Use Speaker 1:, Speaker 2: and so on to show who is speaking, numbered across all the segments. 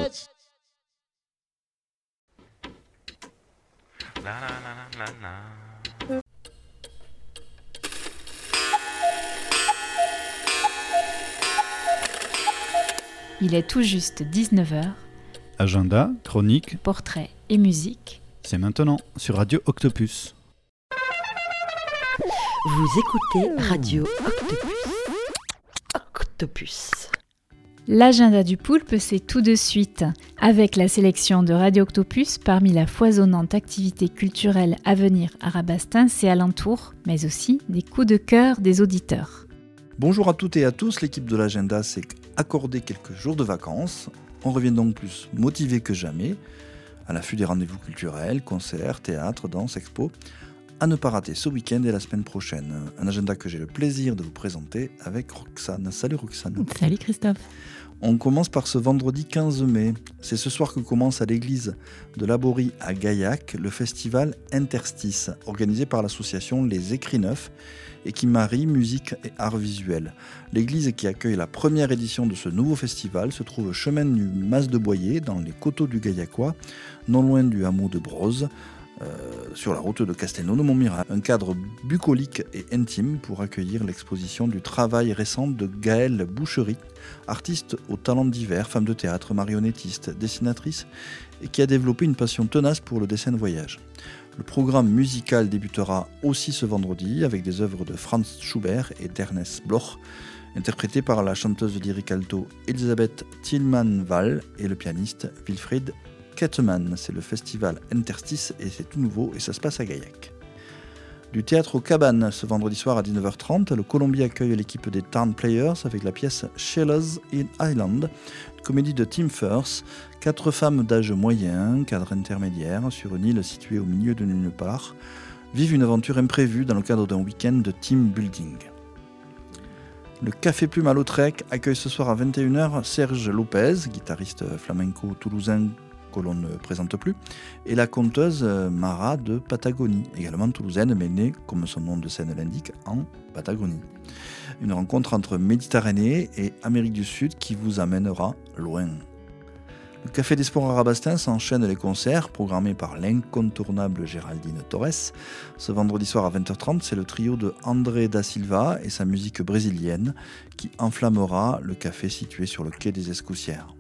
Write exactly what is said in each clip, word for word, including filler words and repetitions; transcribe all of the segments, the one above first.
Speaker 1: La, la, la, la, la.
Speaker 2: Il est tout juste dix-neuf heures.
Speaker 3: Agenda, chronique,
Speaker 2: portrait et musique.
Speaker 3: C'est maintenant sur Radio Octopus.
Speaker 4: Vous écoutez Radio Octopus. Octopus.
Speaker 2: L'agenda du Poulpe, c'est tout de suite, avec la sélection de Radio Octopus parmi la foisonnante activité culturelle à venir à Rabastens et alentours, mais aussi des coups de cœur des auditeurs.
Speaker 5: Bonjour à toutes et à tous, l'équipe de l'agenda s'est accordé quelques jours de vacances. On revient donc plus motivé que jamais, à l'affût des rendez-vous culturels, concerts, théâtres, danse, expos, à ne pas rater ce week-end et la semaine prochaine. Un agenda que j'ai le plaisir de vous présenter avec Roxane. Salut Roxane.
Speaker 6: Salut Christophe.
Speaker 5: On commence par ce vendredi quinze mai. C'est ce soir que commence à l'église de Laborie à Gaillac le festival Interstice, organisé par l'association Les Écrits Neufs et qui marie musique et art visuel. L'église qui accueille la première édition de ce nouveau festival se trouve chemin du Mas de Boyer, dans les coteaux du Gaillacois, non loin du hameau de Broze, Euh, sur la route de Castelnau-de-Montmirail. Un cadre bucolique et intime pour accueillir l'exposition du travail récent de Gaëlle Boucherie, artiste aux talents divers, femme de théâtre, marionnettiste, dessinatrice, et qui a développé une passion tenace pour le dessin de voyage. Le programme musical débutera aussi ce vendredi avec des œuvres de Franz Schubert et d'Ernest Bloch, interprétées par la chanteuse lyrique alto Elisabeth Thielmann-Wall et le pianiste Wilfried Kettemann. C'est le festival Interstice et c'est tout nouveau et ça se passe à Gaillac. Du théâtre aux Cabanes, ce vendredi soir à dix-neuf heures trente, le Colombier accueille l'équipe des Town Players avec la pièce Shellers in Island, une comédie de Tim Firth, quatre femmes d'âge moyen, cadre intermédiaire, sur une île située au milieu de nulle part, vivent une aventure imprévue dans le cadre d'un week-end de team building. Le Café Plume à Lautrec accueille ce soir à vingt et une heures Serge Lopez, guitariste flamenco toulousain que l'on ne présente plus, et la conteuse Mara de Patagonie, également toulousaine, mais née, comme son nom de scène l'indique, en Patagonie. Une rencontre entre Méditerranée et Amérique du Sud qui vous amènera loin. Le Café des Sports à Rabastens enchaîne les concerts programmés par l'incontournable Géraldine Torres. Ce vendredi soir à vingt heures trente, c'est le trio de André da Silva et sa musique brésilienne qui enflammera le café situé sur le quai des Escoussières.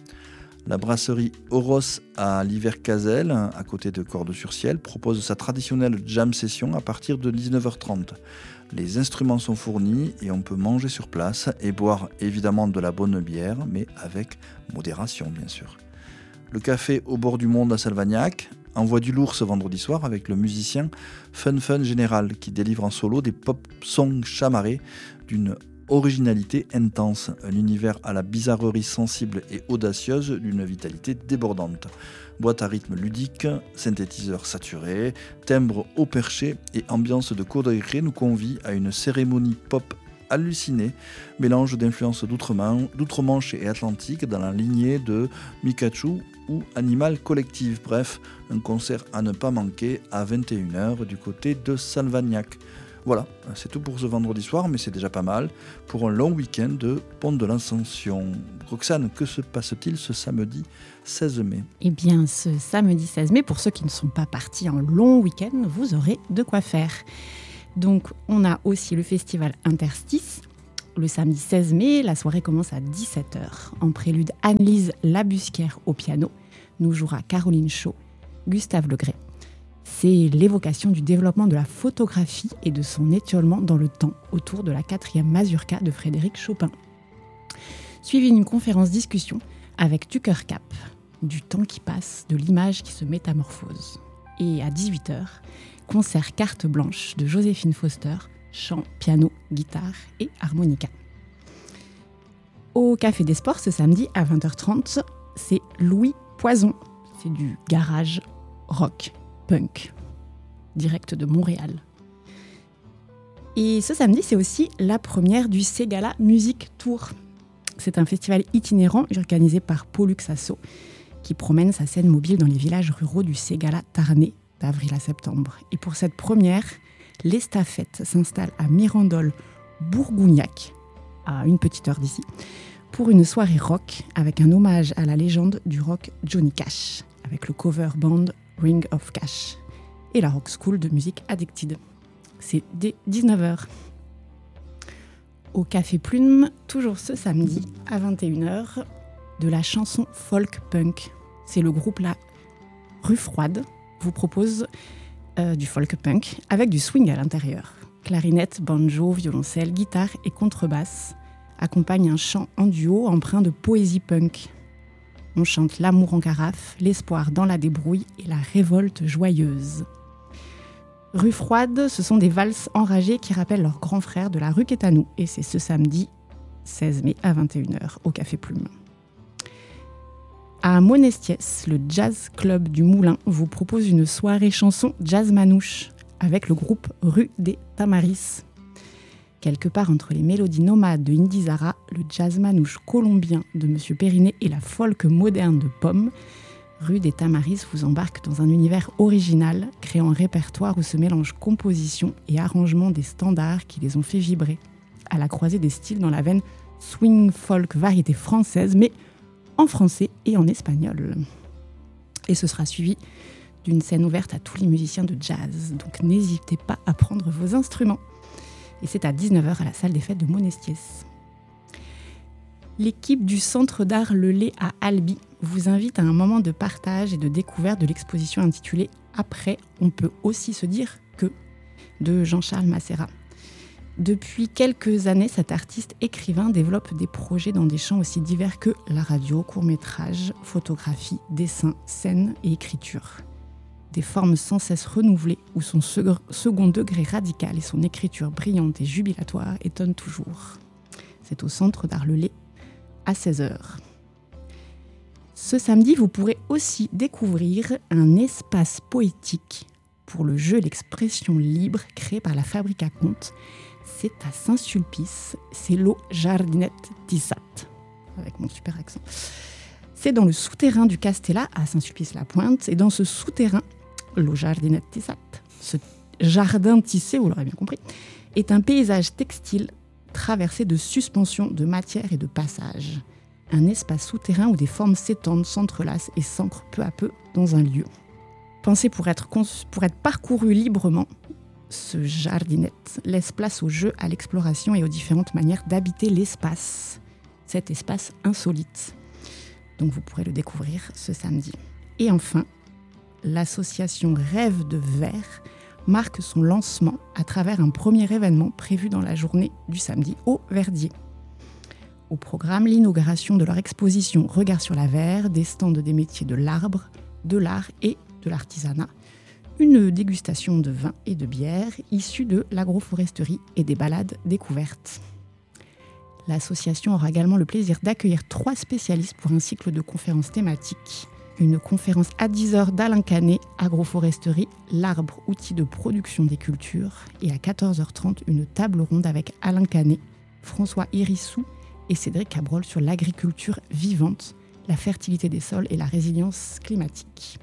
Speaker 5: La brasserie Oros à l'Hiver-Cazel, à côté de Cordes-sur-Ciel, propose sa traditionnelle jam session à partir de dix-neuf heures trente. Les instruments sont fournis et on peut manger sur place et boire évidemment de la bonne bière, mais avec modération bien sûr. Le café au bord du monde à Salvagnac envoie du lourd ce vendredi soir avec le musicien Fun Fun Général qui délivre en solo des pop-songs chamarrés d'une originalité intense, un univers à la bizarrerie sensible et audacieuse d'une vitalité débordante. Boîte à rythme ludique, synthétiseur saturé, timbre haut perché et ambiance de cour de récré nous convie à une cérémonie pop hallucinée, mélange d'influences d'outre-Manche et atlantique dans la lignée de Mikachu ou Animal Collective. Bref, un concert à ne pas manquer à vingt et une heures du côté de Salvagnac. Voilà, c'est tout pour ce vendredi soir, mais c'est déjà pas mal pour un long week-end de Pont de l'Ascension. Roxane, que se passe-t-il ce samedi seize mai ?
Speaker 6: Eh bien, ce samedi seize mai, pour ceux qui ne sont pas partis en long week-end, vous aurez de quoi faire. Donc, on a aussi le festival Interstice. Le samedi seize mai, la soirée commence à dix-sept heures. En prélude, Anne-Lise Labusquière au piano nous jouera Caroline Shaw, Gustave Legray. C'est l'évocation du développement de la photographie et de son étiolement dans le temps autour de la quatrième mazurka de Frédéric Chopin. Suivi d'une conférence-discussion avec Tucker Cap, du temps qui passe, de l'image qui se métamorphose. Et à dix-huit heures, concert carte blanche de Joséphine Foster, chant, piano, guitare et harmonica. Au Café des Sports, ce samedi à vingt heures trente, c'est Louis Poison. C'est du garage rock. Punk, direct de Montréal. Et ce samedi, c'est aussi la première du Ségala Music Tour. C'est un festival itinérant organisé par Pollux Asso qui promène sa scène mobile dans les villages ruraux du Ségala Tarnais d'avril à septembre. Et pour cette première, l'estafette s'installe à Mirandol, Bourgougnac, à une petite heure d'ici, pour une soirée rock avec un hommage à la légende du rock Johnny Cash, avec le cover band Ring of Cash et la rock school de musique Addicted. C'est dès dix-neuf heures. Au Café Plume, toujours ce samedi à vingt et une heures, de la chanson folk punk. C'est le groupe La Rue Froide vous propose euh, du folk punk avec du swing à l'intérieur. Clarinette, banjo, violoncelle, guitare et contrebasse accompagnent un chant en duo empreint de poésie punk. On chante l'amour en carafe, l'espoir dans la débrouille et la révolte joyeuse. Rue Froide, ce sont des valses enragées qui rappellent leurs grands frères de la rue qui est à nous. Et c'est ce samedi seize mai à vingt et une heures au Café Plume. À Monestiès, le Jazz Club du Moulin vous propose une soirée chanson jazz manouche avec le groupe Rue des Tamaris. Quelque part entre les mélodies nomades de Indy Zara, le jazz manouche colombien de Monsieur Périnet et la folk moderne de Pomme, Rue des Tamaris vous embarque dans un univers original, créant un répertoire où se mélangent composition et arrangement des standards qui les ont fait vibrer, à la croisée des styles dans la veine swing folk variété française, mais en français et en espagnol. Et ce sera suivi d'une scène ouverte à tous les musiciens de jazz, donc n'hésitez pas à prendre vos instruments. Et c'est à dix-neuf heures à la salle des fêtes de Monestiès. L'équipe du Centre d'art Le Lay à Albi vous invite à un moment de partage et de découverte de l'exposition intitulée « Après, on peut aussi se dire que » de Jean-Charles Macera. Depuis quelques années, cet artiste écrivain développe des projets dans des champs aussi divers que la radio, court-métrage, photographie, dessin, scène et écriture. Des formes sans cesse renouvelées où son second degré radical et son écriture brillante et jubilatoire étonnent toujours. C'est au Centre d'art Le Lay à seize heures. Ce samedi, vous pourrez aussi découvrir un espace poétique pour le jeu et l'expression libre créé par la Fabrique à Conte. C'est à Saint-Sulpice, c'est l'O Jardinette Tissat, avec mon super accent. C'est dans le souterrain du Castella à Saint-Sulpice-la-Pointe, et dans ce souterrain, l'O Jardinette Tissat, ce jardin tissé, vous l'aurez bien compris, est un paysage textile traversé de suspensions de matière et de passages. Un espace souterrain où des formes s'étendent, s'entrelacent et s'ancrent peu à peu dans un lieu. Pensé pour être, cons- pour être parcouru librement, ce jardinette laisse place au jeu, à l'exploration et aux différentes manières d'habiter l'espace. Cet espace insolite. Donc vous pourrez le découvrir ce samedi. Et enfin, l'association Rêve de Verre marque son lancement à travers un premier événement prévu dans la journée du samedi au Verdier. Au programme, l'inauguration de leur exposition Regard sur la Verre, des stands des métiers de l'arbre, de l'art et de l'artisanat, une dégustation de vin et de bière issue de l'agroforesterie et des balades découvertes. L'association aura également le plaisir d'accueillir trois spécialistes pour un cycle de conférences thématiques. Une conférence à dix heures d'Alain Canet, agroforesterie, l'arbre, outil de production des cultures. Et à quatorze heures trente, une table ronde avec Alain Canet, François Hérissou et Cédric Cabrol sur l'agriculture vivante, la fertilité des sols et la résilience climatique.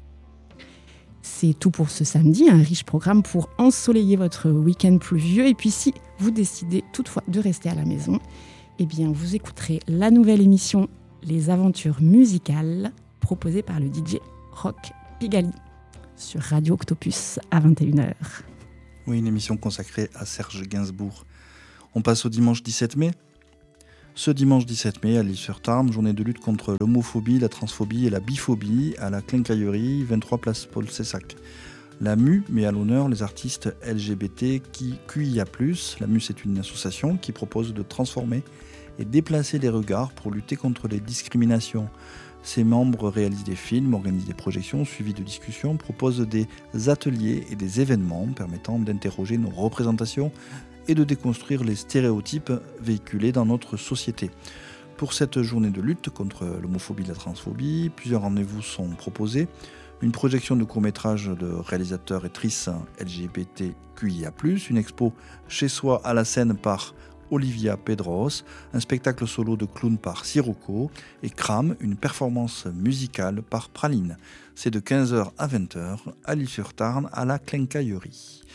Speaker 6: C'est tout pour ce samedi, un riche programme pour ensoleiller votre week-end pluvieux. Et puis si vous décidez toutefois de rester à la maison, eh bien vous écouterez la nouvelle émission Les Aventures musicales, proposée par le D J Rock Pigali sur Radio Octopus à vingt et une heures.
Speaker 5: Oui, une émission consacrée à Serge Gainsbourg. On passe au dimanche dix-sept mai. Ce dimanche dix-sept mai, à l'Île-sur-Tarn, journée de lutte contre l'homophobie, la transphobie et la biphobie à la Quincaillerie, vingt-trois place Paul Cessac. La M U met à l'honneur les artistes L G B T Q I A plus. La M U, c'est une association qui propose de transformer et déplacer les regards pour lutter contre les discriminations. Ses membres réalisent des films, organisent des projections, suivies de discussions, proposent des ateliers et des événements permettant d'interroger nos représentations et de déconstruire les stéréotypes véhiculés dans notre société. Pour cette journée de lutte contre l'homophobie et la transphobie, plusieurs rendez-vous sont proposés. Une projection de courts-métrages de réalisateurs et actrices L G B T Q I A plus, une expo chez soi à la scène par Olivia Pedros, un spectacle solo de clown par Sirocco et Cram, une performance musicale par Praline. C'est de quinze heures à vingt heures à l'Île-sur-Tarn à la Quincaillerie.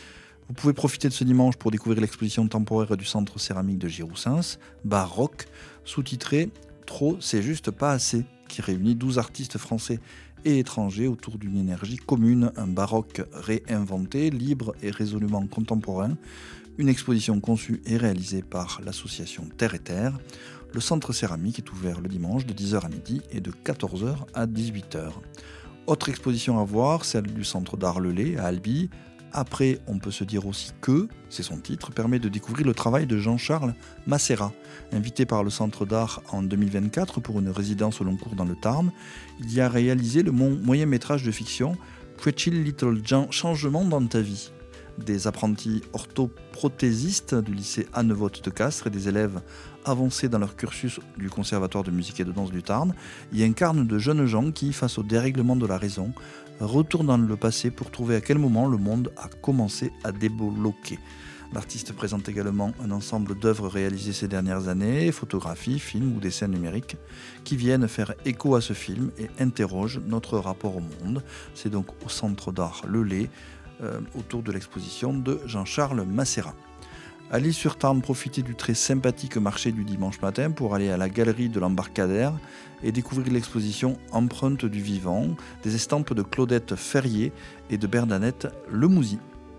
Speaker 5: Vous pouvez profiter de ce dimanche pour découvrir l'exposition temporaire du Centre céramique de Giroussens, Baroque, sous-titrée « Trop, c'est juste pas assez », qui réunit douze artistes français et étrangers autour d'une énergie commune, un baroque réinventé, libre et résolument contemporain. Une exposition conçue et réalisée par l'association Terre et Terre. Le Centre céramique est ouvert le dimanche de dix heures à midi et de quatorze heures à dix-huit heures. Autre exposition à voir, celle du Centre d'art Le Lay à Albi. Après, on peut se dire aussi que, c'est son titre, permet de découvrir le travail de Jean-Charles Macera. Invité par le Centre d'art en deux mille vingt-quatre pour une résidence au long cours dans le Tarn, il y a réalisé le moyen métrage de fiction « Pretty Little Changement dans ta vie ». Des apprentis orthoprothésistes du lycée Anne-Vote de Castres et des élèves avancés dans leur cursus du Conservatoire de musique et de danse du Tarn y incarnent de jeunes gens qui, face au dérèglement de la raison, retournent dans le passé pour trouver à quel moment le monde a commencé à débloquer. L'artiste présente également un ensemble d'œuvres réalisées ces dernières années, photographies, films ou dessins numériques, qui viennent faire écho à ce film et interrogent notre rapport au monde. C'est donc au Centre d'art Le Lay, euh, autour de l'exposition de Jean-Charles Macera. Allez sur Tarn, profitez du très sympathique marché du dimanche matin pour aller à la galerie de l'Embarcadère et découvrir l'exposition Empreinte du vivant, des estampes de Claudette Ferrier et de Bernadette Lemouzy.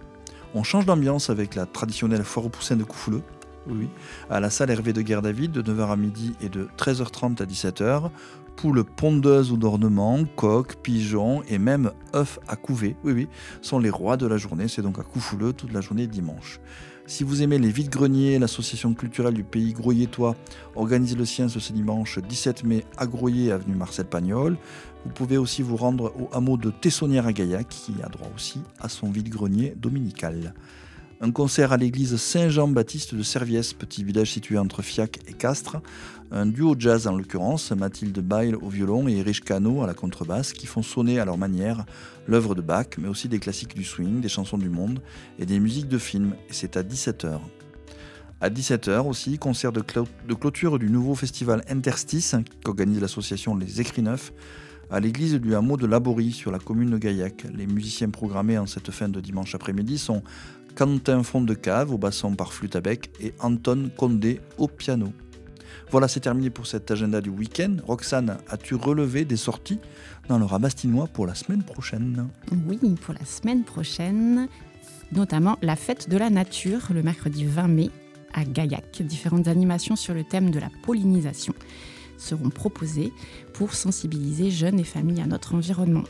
Speaker 5: On change d'ambiance avec la traditionnelle foire aux poussins de Coufouleux, oui, à la salle Hervé de Guerre-David de neuf heures à midi et de treize heures trente à dix-sept heures. Poules pondeuses ou d'ornements, coqs, pigeons et même œufs à couver, oui, oui, sont les rois de la journée. C'est donc à Coufouleux toute la journée dimanche. Si vous aimez les vides-greniers, l'association culturelle du pays groyétois organise le sien ce dimanche dix-sept mai à Groyer, avenue Marcel Pagnol. Vous pouvez aussi vous rendre au hameau de Tessonnière à Gaillac, qui a droit aussi à son vide-grenier dominical. Un concert à l'église Saint-Jean-Baptiste de Serviès, petit village situé entre Fiac et Castres. Un duo jazz en l'occurrence, Mathilde Bail au violon et Erich Cano à la contrebasse, qui font sonner à leur manière l'œuvre de Bach, mais aussi des classiques du swing, des chansons du monde et des musiques de films. Et c'est à dix-sept heures. À dix-sept heures aussi, concert de, clo- de clôture du nouveau festival Interstice, qu'organise l'association Les Écrits Neufs, à l'église du hameau de Laborie, sur la commune de Gaillac. Les musiciens programmés en cette fin de dimanche après-midi sont Quentin Fondecave au basson par flûte à bec et Anton Condé au piano. Voilà, c'est terminé pour cet agenda du week-end. Roxane, as-tu relevé des sorties dans le Rabastinois pour la semaine prochaine ?
Speaker 6: Oui, pour la semaine prochaine, notamment la fête de la nature, le mercredi vingt mai à Gaillac. Différentes animations sur le thème de la pollinisation seront proposées pour sensibiliser jeunes et familles à notre environnement.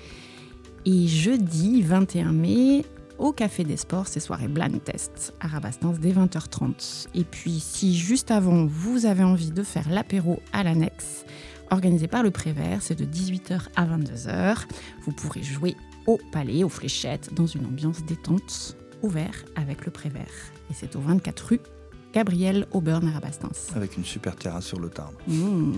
Speaker 6: Et jeudi vingt et un mai, au Café des Sports, c'est soirée blind test à Rabastens dès vingt heures trente. Et puis, si juste avant, vous avez envie de faire l'apéro à l'annexe, organisé par le Prévert, c'est de dix-huit heures à vingt-deux heures. Vous pourrez jouer au palais, aux fléchettes, dans une ambiance détente, ouverte avec le Prévert. Et c'est au vingt-quatre rue Gabriel Auburn à Rabastens.
Speaker 5: Avec une super terrasse sur le Tarn.
Speaker 6: Mmh.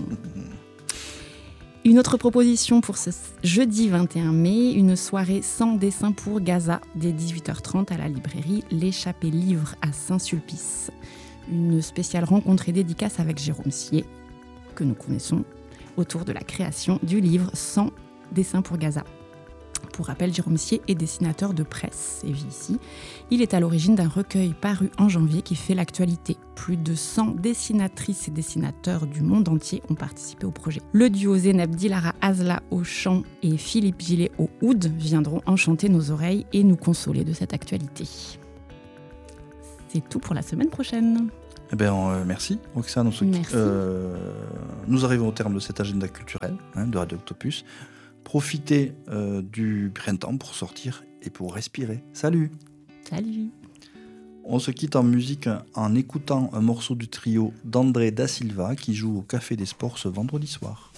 Speaker 6: Une autre proposition pour ce jeudi vingt et un mai, une soirée sans dessin pour Gaza dès dix-huit heures trente à la librairie L'Échappée Livre à Saint-Sulpice. Une spéciale rencontre et dédicace avec Jérôme Sier, que nous connaissons, autour de la création du livre Sans dessin pour Gaza. Pour rappel, Jérôme Sier est dessinateur de presse et vit ici. Il est à l'origine d'un recueil paru en janvier qui fait l'actualité. Plus de cent dessinatrices et dessinateurs du monde entier ont participé au projet. Le duo Zénep Dilara Azla au chant et Philippe Gillet au oud viendront enchanter nos oreilles et nous consoler de cette actualité. C'est tout pour la semaine prochaine.
Speaker 5: Eh bien, euh, merci Roxane. On se...
Speaker 6: Merci.
Speaker 5: Euh, nous arrivons au terme de cet agenda culturel hein, de Radio Octopus. Profitez euh, du printemps pour sortir et pour respirer. Salut!
Speaker 6: Salut!
Speaker 5: On se quitte en musique en écoutant un morceau du trio d'André Da Silva qui joue au Café des Sports ce vendredi soir.